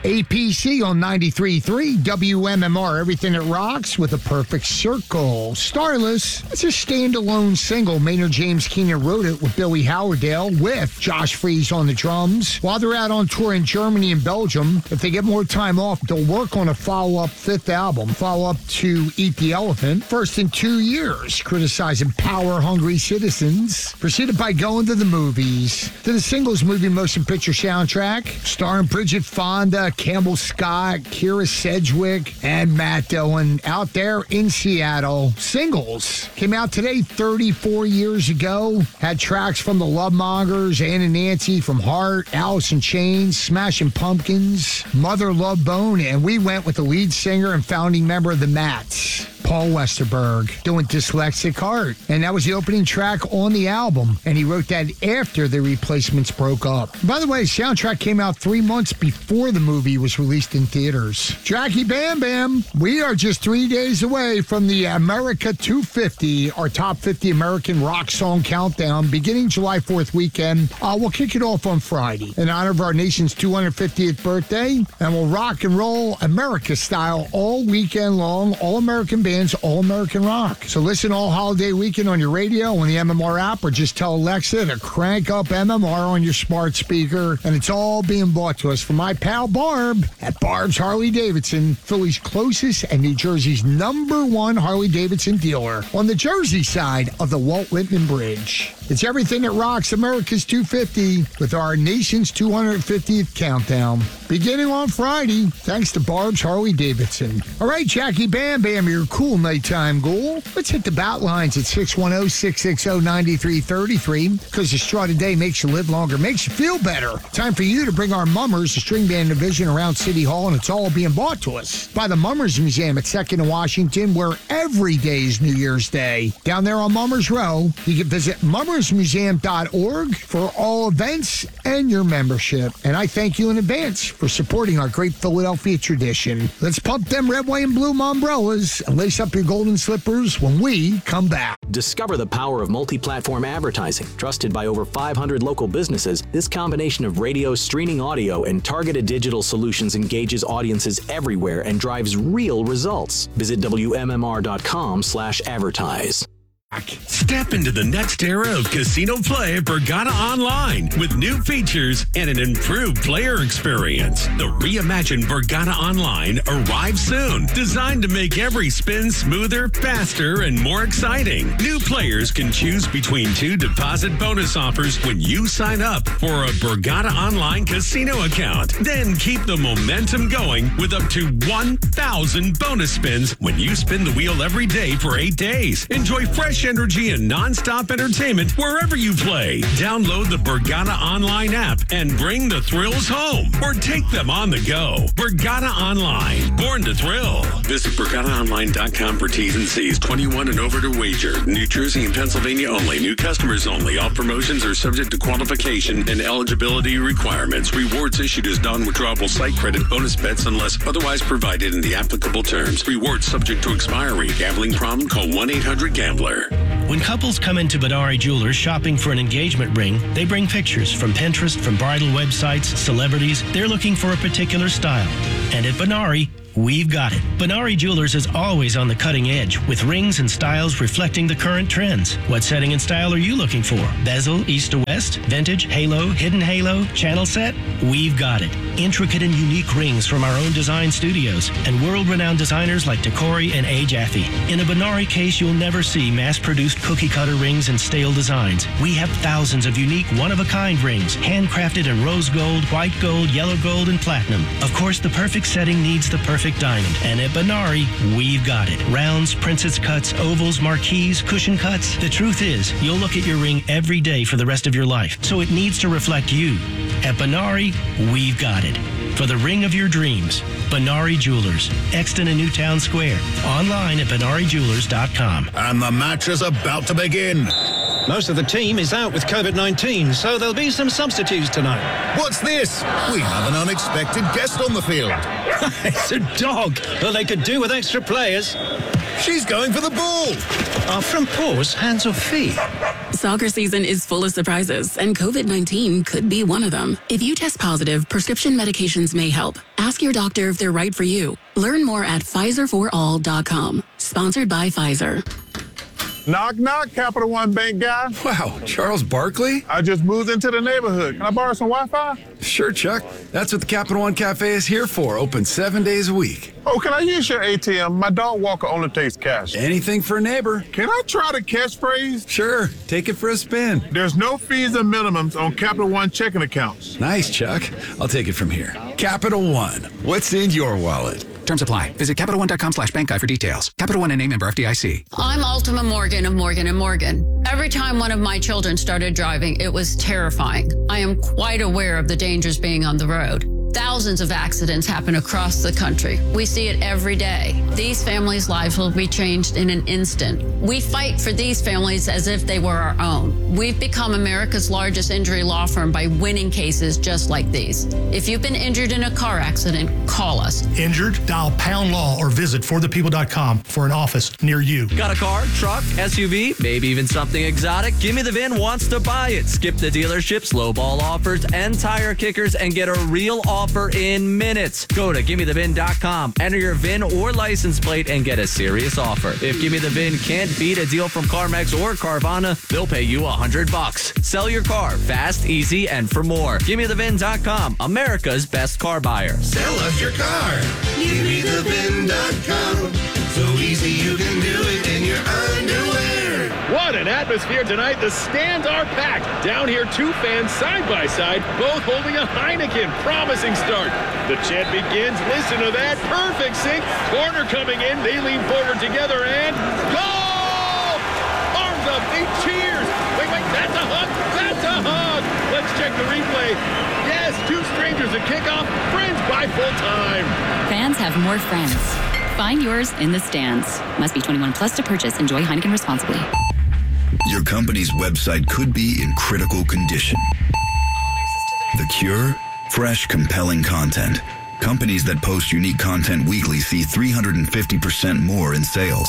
APC on 93.3 WMMR, everything that rocks with a perfect circle. Starless, it's a standalone single. Maynard James Keenan wrote it with Billy Howerdale with Josh Freese on the drums. While they're out on tour in Germany and Belgium, if they get more time off, they'll work on a follow-up fifth album, follow-up to Eat the Elephant, first in 2 years, criticizing power-hungry citizens. Preceded by Going to the Movies. To the singles movie motion picture soundtrack, starring Bridget Fonda, Campbell Scott, Kira Sedgwick, and Matt Dillon out there in Seattle. Singles came out today 34 years ago. Had tracks from the Lovemongers, Ann and Nancy from Heart, Alice in Chains, Smashing Pumpkins, Mother Love Bone, and we went with the lead singer and founding member of the Mats, Paul Westerberg, doing Dyslexic Heart. And that was the opening track on the album. And he wrote that after the Replacements broke up. By the way, the soundtrack came out 3 months before the movie was released in theaters. Jackie Bam Bam, we are just 3 days away from the America 250, our top 50 American rock song countdown, beginning July 4th weekend. We'll kick it off on Friday in honor of our nation's 250th birthday. And we'll rock and roll America style all weekend long, all American bands, all American rock. So listen all holiday weekend on your radio, on the MMR app, or just tell Alexa to crank up MMR on your smart speaker. And it's all being brought to us from my pal Barb at Barb's Harley Davidson, Philly's closest and New Jersey's #1 Harley Davidson dealer on the Jersey side of the Walt Whitman Bridge. It's everything that rocks America's 250 with our nation's 250th countdown. Beginning on Friday, thanks to Barb's Harley Davidson. All right, Jackie Bam Bam, your cool nighttime ghoul. Let's hit the bat lines at 610-660-9333, because the straw today makes you live longer, makes you feel better. Time for you to bring our Mummers, the string band division, around City Hall, and it's all being bought to us by the Mummers Museum at 2nd and Washington, where every day is New Year's Day. Down there on Mummers Row, you can visit mummersmuseum.org for all events and your membership. And I thank you in advance for supporting our great Philadelphia tradition. Let's pump them red, white, and blue umbrellas and lace up your golden slippers when we come back. Discover the power of multi-platform advertising. Trusted by over 500 local businesses, this combination of radio, streaming audio, and targeted digital solutions engages audiences everywhere and drives real results. Visit WMMR.com/advertise. Step into the next era of casino play at Borgata Online with new features and an improved player experience. The reimagined Borgata Online arrives soon, designed to make every spin smoother, faster, and more exciting. New players can choose between 2 deposit bonus offers when you sign up for a Borgata Online casino account. Then keep the momentum going with up to 1,000 bonus spins when you spin the wheel every day for 8 days. Enjoy fresh energy and non-stop entertainment wherever you play. Download the Borgata Online app and bring the thrills home, or take them on the go. Borgata Online, born to thrill. Visit BorgataOnline.com for T's and C's. 21 and over to wager. New Jersey and Pennsylvania only. New customers only. All promotions are subject to qualification and eligibility requirements. Rewards issued as non-withdrawable site credit bonus bets unless otherwise provided in the applicable terms. Rewards subject to expiry. Gambling problem? Call 1-800-GAMBLER. When couples come into Benari Jewelers shopping for an engagement ring, they bring pictures from Pinterest, from bridal websites, celebrities. They're looking for a particular style. And at Benari, we've got it. Benari Jewelers is always on the cutting edge, with rings and styles reflecting the current trends. What setting and style are you looking for? Bezel, east to west, vintage, halo, hidden halo, channel set? We've got it. Intricate and unique rings from our own design studios and world-renowned designers like Decori and A. Jaffe. In a Benari case, you'll never see mass-produced cookie-cutter rings and stale designs. We have thousands of unique one-of-a-kind rings, handcrafted in rose gold, white gold, yellow gold, and platinum. Of course, the perfect setting needs the perfect diamond. And at Benari, we've got it. Rounds, princess cuts, ovals, marquise, cushion cuts. The truth is, you'll look at your ring every day for the rest of your life, so it needs to reflect you. At Benari, we've got it. For the ring of your dreams, Benari Jewelers, Exton and Newtown Square. Online at BenariJewelers.com. And the match is about to begin. Most of the team is out with COVID-19, so there'll be some substitutes tonight. What's this? We have an unexpected guest on the field. It's a dog. Well, they could do with extra players. She's going for the ball. Are front paws hands or feet? Soccer season is full of surprises, and COVID-19 could be one of them. If you test positive, prescription medications may help. Ask your doctor if they're right for you. Learn more at PfizerForAll.com. Sponsored by Pfizer. Knock, knock, Capital One Bank guy. Wow, Charles Barkley? I just moved into the neighborhood. Can I borrow some Wi-Fi? Sure, Chuck. That's what the Capital One Cafe is here for. Open 7 days a week. Oh, can I use your ATM? My dog walker only takes cash. Anything for a neighbor. Can I try the catchphrase? Sure, take it for a spin. There's no fees and minimums on Capital One checking accounts. Nice, Chuck. I'll take it from here. Capital One. What's in your wallet? Terms apply. Visit CapitalOne.com/bank guide for details. Capital One and name member FDIC. I'm Ultima Morgan of Morgan & Morgan. Every time one of my children started driving, it was terrifying. I am quite aware of the dangers being on the road. Thousands of accidents happen across the country. We see it every day. These families' lives will be changed in an instant. We fight for these families as if they were our own. We've become America's largest injury law firm by winning cases just like these. If you've been injured in a car accident, call us. Injured? Dial Pound Law or visit forthepeople.com for an office near you. Got a car, truck, SUV, maybe even something exotic? Gimme the VIN wants to buy it. Skip the dealership, lowball offers, and tire kickers and get a real offer in minutes. Go to GimmeTheVin.com, enter your VIN or license plate, and get a serious offer. If Gimme the VIN can't beat a deal from CarMax or Carvana, they'll pay you $100. Sell your car fast, easy, and for more. GimmeTheVin.com, America's best car buyer. Sell us your car. GimmeTheVin.com. So easy you can do it in your underwear. What an atmosphere tonight. The stands are packed. Down here, two fans side by side, both holding a Heineken. Promising start. The chant begins. Listen to that. Perfect sync. Corner coming in. They lean forward together and goal! Arms up. They cheers. Wait. That's a hug. That's a hug. Let's check the replay. Yes, two strangers at kickoff. Friends by full time. Fans have more friends. Find yours in the stands. Must be 21 plus to purchase. Enjoy Heineken responsibly. Your company's website could be in critical condition. The cure? Fresh, compelling content. Companies that post unique content weekly see 350% more in sales.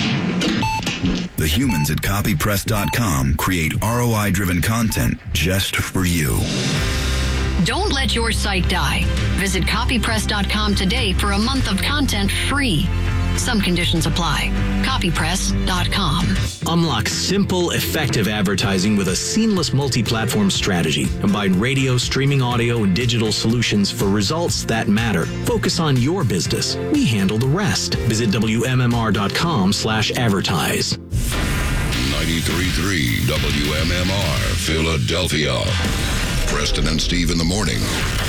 The humans at copypress.com create ROI-driven content just for you. Don't let your site die. Visit copypress.com today for a month of content free. Some conditions apply. Copypress.com. Unlock simple, effective advertising with a seamless multi-platform strategy. Combine radio, streaming audio, and digital solutions for results that matter. Focus on your business. We handle the rest. Visit WMMR.com/advertise. 93.3 WMMR, Philadelphia. Preston and Steve in the morning.